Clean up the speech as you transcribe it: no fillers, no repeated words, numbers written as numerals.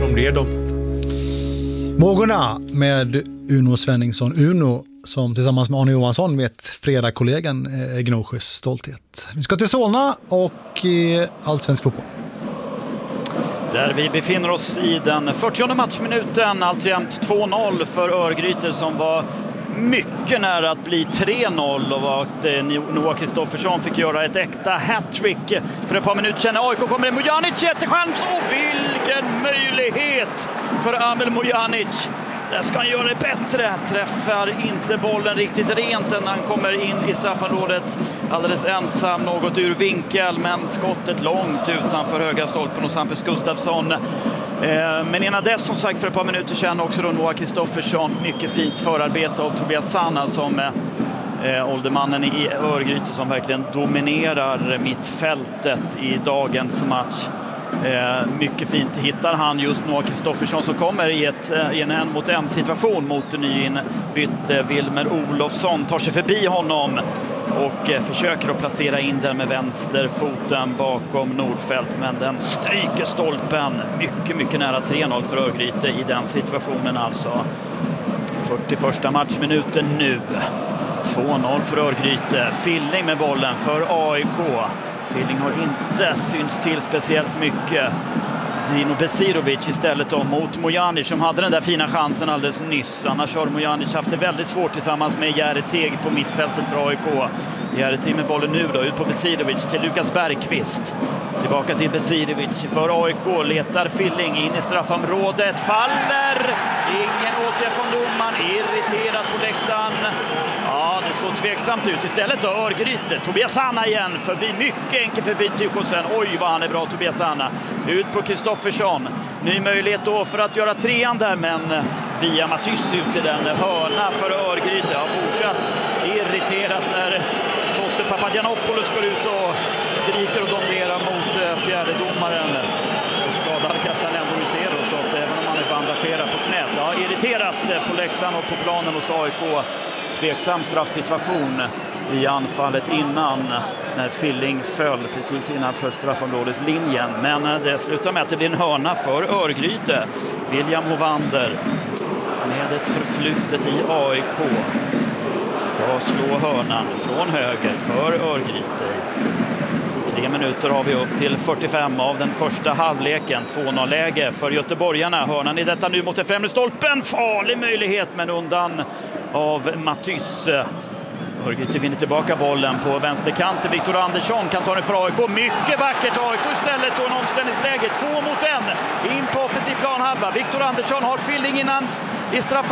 om det då. Vågorna med Uno Svenningsson. Uno som tillsammans med Arne Johansson vet fredagskollegan Gnosjös stolthet. Vi ska till Solna och allsvensk fotboll. Där vi befinner oss i den 40:e matchminuten, alltjämt 2-0 för Örgryte som var mycket nära att bli 3-0 och att Noah Kristoffersson fick göra ett äkta hattrick för ett par minuter sedan. AIK kommer in, Mojanic, jättechans och vilken möjlighet för Amel Mojanic. Där ska han göra det bättre. Träffar inte bollen riktigt rent när han kommer in i straffområdet. Alldeles ensam, något ur vinkel, men skottet långt utanför högra stolpen och Hampus Gustafsson. Men innan dess, som sagt, för ett par minuter sedan också då Noah Kristoffersson. Mycket fint förarbete av Tobias Sanna som åldermannen i Örgryte som verkligen dominerar mittfältet i dagens match. Mycket fint hittar han just Noah Kristoffersson som kommer i en en-mot-en situation mot nyinbytte Wilmer Olofsson. Tar sig förbi honom och försöker att placera in den med vänsterfoten bakom Nordfeldt, men den stryker stolpen. Mycket nära 3-0 för Örgryte i den situationen alltså. 41:a matchminuten nu. 2-0 för Örgryte. Filling med bollen för AIK. Filling har inte synts till speciellt mycket. Dino Besirovic istället då mot Mojanic som hade den där fina chansen alldeles nyss. Annars har Mojanic haft det väldigt svårt tillsammans med Jere Teg på mittfältet för AIK. Jere Teg med bollen nu då, ut på Besirovic till Lukas Bergqvist. Tillbaka till Besirovic för AIK. Letar Filling in i straffområdet. Faller! Ingen åtgärd från domaren. Irriterad på läktaren. Ja, det såg tveksamt ut. Istället då Örgryte. Tobias Sanna igen. Mycket enkelt förbi Tykosen. Oj vad han är bra, Tobias Sanna. Ut på Kristoffersson. Ny möjlighet då för att göra trean där, men via Matys ut i den hörna för Örgryte. Har fortsatt irriterat när Sotte Papagiannopoulos går ut och skriker och domderar mot fjärdedomaren. Så skadar kanske han ändå inte är då, så att även om han är bandagerad på knät. Ja, irriterat på läktaren och på planen hos AIK. Tveksam straffsituation i anfallet innan när Filling föll precis innanför straffområdeslinjen. Men det slutar med att det blir en hörna för Örgryte. William Hovander med ett förflutet i AIK ska slå hörnan från höger för Örgryte. 3 minuter har vi upp till 45 av den första halvleken. 2-0-läge för göteborgarna. Hörnan i detta nu mot den främre stolpen. Farlig möjlighet, men undan av Matys. Örgryte vinner tillbaka bollen på vänsterkanten. Viktor Andersson kan ta den för AIK. Mycket vackert AIK istället. Och en omställningsläge. 2 mot 1. In på offensiv planhalva. Viktor Andersson har Filling innan i straff.